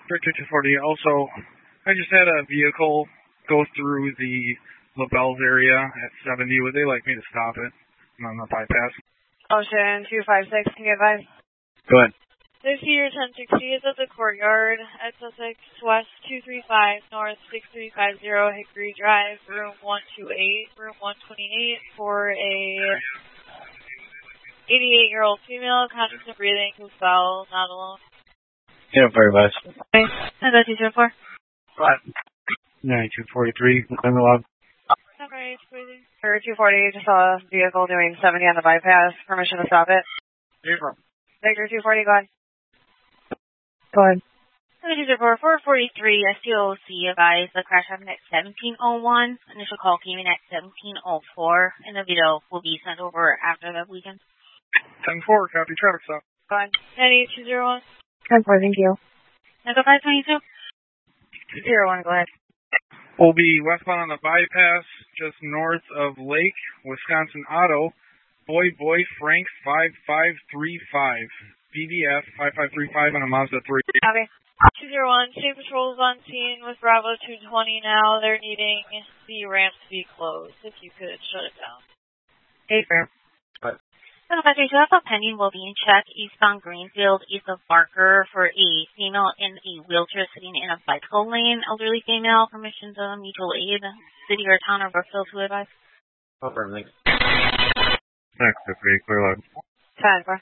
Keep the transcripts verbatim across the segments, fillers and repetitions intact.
Victor two forty. Also, I just had a vehicle go through the LaBelle's area at seventy. Would they like me to stop it on the bypass? Ocean two five six, can you advise? Go ahead. This ten sixty is at the courtyard at Sussex West two three five North six three five zero Hickory Drive, room one two eight, room one twenty-eight for a eighty-eight-year-old female, conscious and breathing, who fell, not alone. Yeah, very much. Okay, and that's two seven four. What? ninety-two forty-three, claim the log. Okay, please. For two forty, just saw a vehicle doing seventy on the bypass. Permission to stop it. Beautiful. Victor two forty, go ahead. Go ahead. User for four forty-three, S T O C advised the crash happened at seventeen oh one. Initial call came in at seventeen oh four, and the video will be sent over after the weekend. ten four, copy traffic stop. Go ahead. ninety-eight two oh one. ten four, thank you. Echo five twenty-two. zero one, go ahead. We'll be westbound on the bypass, just north of Lake, Wisconsin Auto. Boy, boy, Frank five five three five. B D F five five three five on a Mazda three. Copy. two zero one, State Patrol's on scene with Bravo two twenty now. They're needing the ramp to be closed. If you could shut it down. eight ramp. What? Vehicle pending will be in check eastbound Greenfield, east of Barker, for a female in a wheelchair sitting in a bicycle lane. Elderly female, permission to mutual aid. City or town or Brookfield to advise. Confirm, thanks. Next, if we clear load. ten four.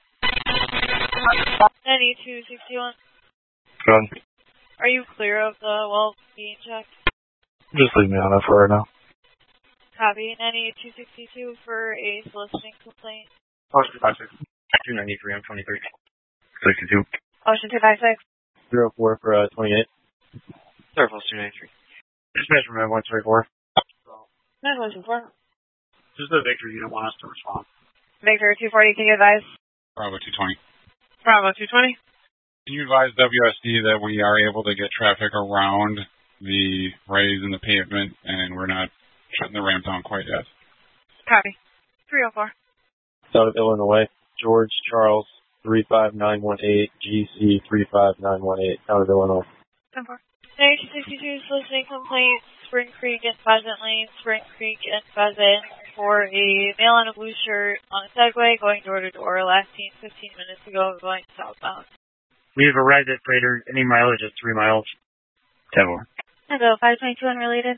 ninety-two sixty-one. Go on. Are you clear of the well being checked? Just leave me on it for right now. Copy. ninety-two sixty-two for a soliciting complaint. Ocean five six. two ninety-three, I'm twenty-three. sixty-two. Ocean two five six. zero four for uh, twenty-eight. Surface two ninety-three. Just measurement one thirty-four. No, Ocean four. Just the Victor, you don't want us to respond. Victor two forty, can you advise? Bravo two twenty. Bravo two twenty. Can you advise W S D that we are able to get traffic around the raise in the pavement and we're not shutting the ramp down quite yet? Copy. three oh four. Out of Illinois, George Charles three five nine one eight, G C three five nine one eight, out of Illinois. ten four. ninety-two sixty-two, soliciting complaints, Spring Creek and Pheasant Lane, Spring Creek and Pheasant, for a male in a blue shirt on a Segway going door to door, last seen fifteen minutes ago, going southbound. We have arrived at Freighter. Any mileage is three miles. ten four. Echo five twenty-two, unrelated.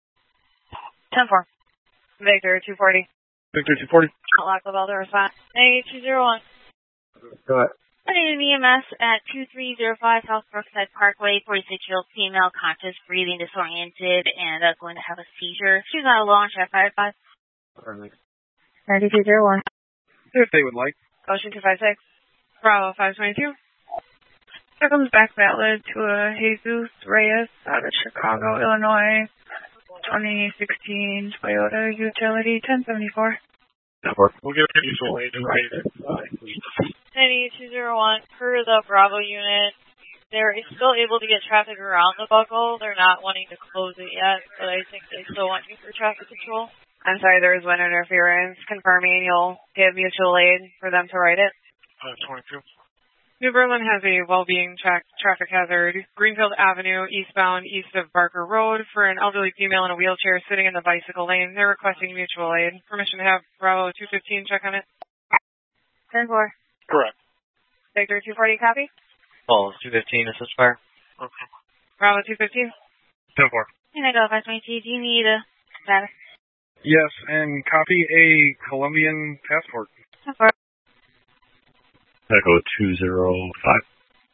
ten four. Victor two forty. Victor two forty. Lock the bell to respond. ninety-eight two oh one. Go ahead. I need an E M S at two three zero five South Brookside Parkway. forty-six-year-old female, conscious, breathing disoriented, and uh, going to have a seizure. She's on a launch at five five. ninety-two oh one. If they would like. Ocean two five six. Bravo five twenty-two. Here comes back valid to a Jesus Reyes out of Chicago, Illinois. twenty sixteen Toyota Utility ten seventy-four. We'll give it a mutual aid and write it. ninety-eight two oh one, per the Bravo unit, they're still able to get traffic around the buckle. They're not wanting to close it yet, but I think they still want you for traffic control. I'm sorry, there was wind interference. Confirming you'll give mutual aid for them to write it. Uh, twenty-two. New Berlin has a well-being tra- traffic hazard. Greenfield Avenue, eastbound, east of Barker Road, for an elderly female in a wheelchair sitting in the bicycle lane. They're requesting mutual aid. Permission to have Bravo two fifteen check on it. ten four. Correct. Victor two forty, copy? Oh, two fifteen, assist fire. Okay. Bravo two fifteen. ten four. And I go five twenty-two. Do you need a status? Yes, and copy a Colombian passport. ten four. Echo two zero five.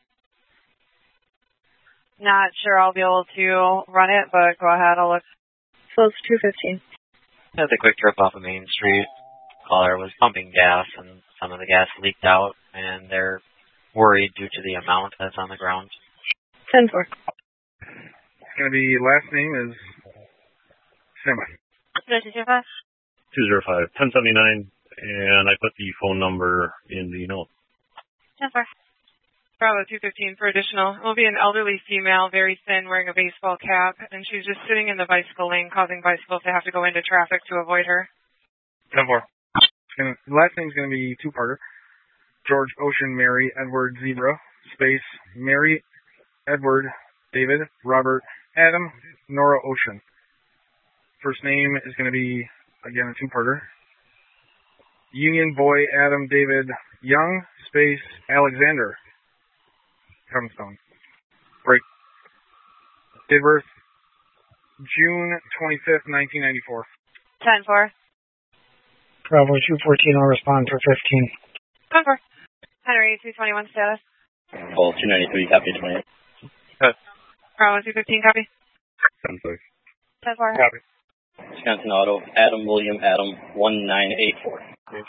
Not sure I'll be able to run it, but go ahead, I'll look. So it's two fifteen. Had the quick trip off of Main Street. Caller was pumping gas, and some of the gas leaked out, and they're worried due to the amount that's on the ground. ten four. It's going to be, last name is Semi. two zero five. two zero five, ten seventy-nine, and I put the phone number in the note. ten four. Bravo two fifteen for additional. It will be an elderly female, very thin, wearing a baseball cap, and she's just sitting in the bicycle lane, causing bicycles to have to go into traffic to avoid her. ten four. Gonna, last name's going to be two-parter. George Ocean Mary Edward Zebra, space Mary Edward, David, Robert, Adam, Nora Ocean. First name is going to be, again, a two-parter. Union Boy, Adam, David, Young, space, Alexander. Comstone. Break. Date of birth, June twenty-fifth, nineteen ninety-four. ten four. Bravo two fourteen, I'll respond for fifteen. ten four. Henry two twenty-one status. Call two ninety-three, copy twenty-eight. Good. Bravo two fifteen, copy. ten six. ten four. Copy. Wisconsin Auto, Adam William Adam, one nine eight four.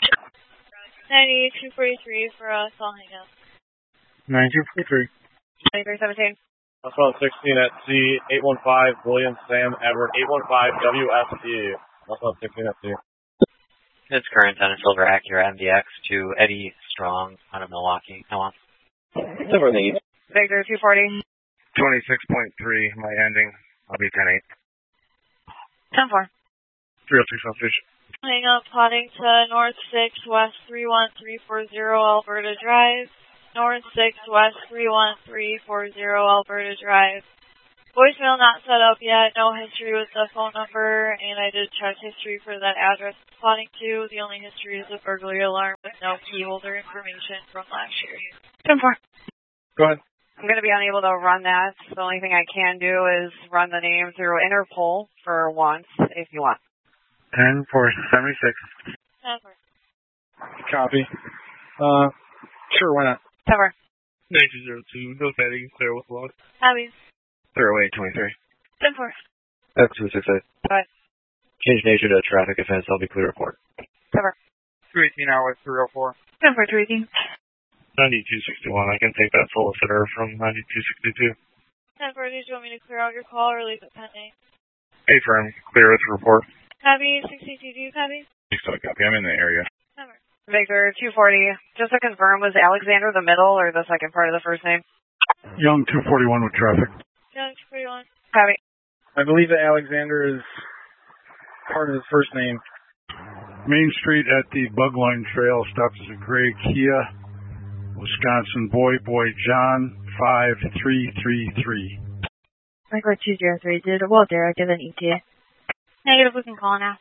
ninety two forty-three for us, I'll hang up. ninety-two forty-three. twenty-three seventeen. That's one sixteen at C, eight one five, William Sam Edward, eight one five W S D. That's one sixteen at C. It's current on a silver Acura M D X to Eddie Strong out of Milwaukee. Come on. Silver lead. Victor two forty. twenty-six point three, my ending. I'll be ten eight. ten four. three oh six on station. Hang up, plotting to North six, West three one three four zero, Alberta Drive. North six, West three one three four zero, Alberta Drive. Voicemail not set up yet, no history with the phone number, and I did check history for that address it's plotting to. The only history is a burglary alarm with no key holder information from last year. ten four. Go ahead. I'm going to be unable to run that. The only thing I can do is run the name through Interpol for once, if you want. ten four seventy-six. ten four. Copy. Uh, sure, why not? ten four. ninety-two oh two, no setting, clear with log. Abby. three oh eight twenty-three. ten four. That's two six eight. Bye. Change nature to traffic offense, I'll be clear report. ten four. two eighteen hours, three oh four. ten four, two eighteen. ninety-two sixty-one, I can take that solicitor from ninety-two sixty-two. ten four, did you want me to clear out your call or leave it pending? Hey, firm, clear with report. Abby, sixty-two, do you copy? So, copy, I'm in the area. ten four. Victor two forty. Just to confirm, was Alexander the middle or the second part of the first name? Young two forty-one with traffic. Young two forty-one. Copy. I believe that Alexander is part of his first name. Main Street at the Bugline Trail stops at a gray Kia. Wisconsin Boy Boy John five three three three. Micro two zero three, did well there, I did an E T A. Negative, we can call now.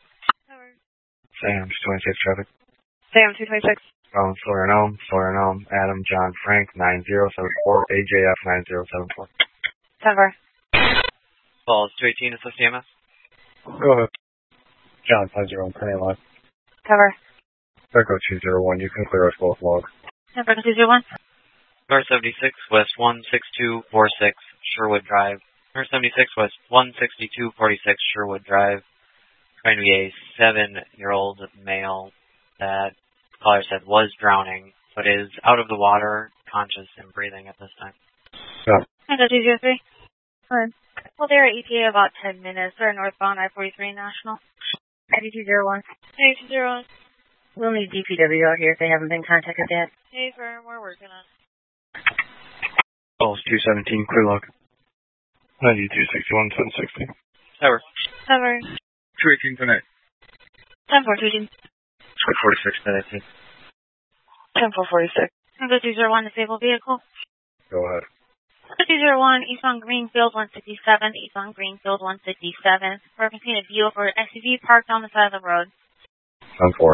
Sam, twenty-six traffic. Sam two twenty-six. Um, Sawyer Gnome, Sawyer Gnome, Adam, John, Frank, nine zero seven four, A J F nine zero seven four. ten four. Calls two eighteen, it's C M S. Go ahead. John five zero one, Penny Line. Cover. Echo two zero one, you can clear us both logs. ten four, two zero one. North seventy-six, West one six two four six, Sherwood Drive. North seventy-six, West one sixty-two forty-six, Sherwood Drive. Going to be a seven-year-old male that caller said was drowning, but is out of the water, conscious and breathing at this time. Yeah. Echo two zero three. Good. Well, they're at E T A about ten minutes. They're northbound I forty-three National. ninety-two oh one. ninety-two oh one. We'll need D P W out here if they haven't been contacted yet. Hey, firm, we're working on it. Calls two seventeen, clear log. ninety-two sixty-one, ten sixty. Cover. Cover. two eighteen tonight. ten four, two eighteen. forty-six, ten eighteen. ten four forty-six. Echo two zero one, disabled vehicle. Go ahead. two zero one, eastbound Greenfield one sixty-seven, eastbound Greenfield one sixty-seven. Referencing a vehicle or S U V parked on the side of the road. ten four.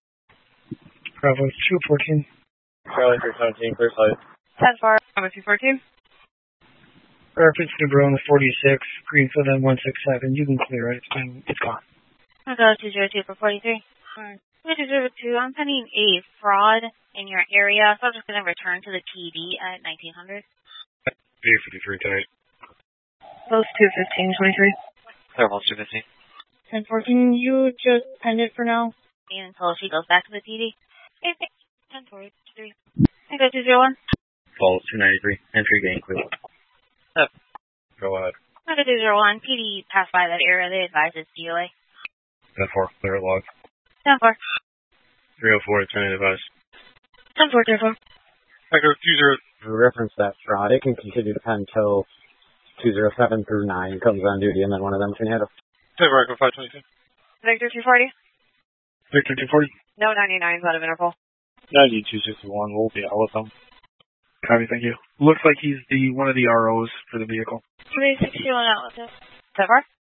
Bravo two fourteen. Charlie three seventeen, clear site. ten four. Bravo two fourteen. Reference to Brona forty-six, Greenfield M one sixty-seven. You can clear it. It's been, it's gone. Echo two zero two for forty-three. Alright. two zero two, I'm pending a fraud in your area, so I'm just going to return to the T D at nineteen hundred. B fifty-three tonight. Post two fifteen twenty-three. Clear Pulse two fifteen. ten fourteen, you just end it for now. Until she goes back to the T D. ten forty-three. Echo two zero one. Calls two ninety-three, entry gain clear. Yep. Go ahead. Echo two zero one, P D passed by that area, they advised it's D O A. ten four, clear log. ten four. three oh four, ten advice. ten four, ten four. Echo two zero. To reference that fraud, it can continue to pen until two zero seven through nine comes on duty, and then one of them can handle. ten four, Echo five twenty-two. Victor two forty. Victor two forty. No ninety-nines out of Interpol. ninety-two sixty-one, we'll be out with them. Copy, thank you. Looks like he's the one of the R Os for the vehicle. three sixty-one out with us. That far?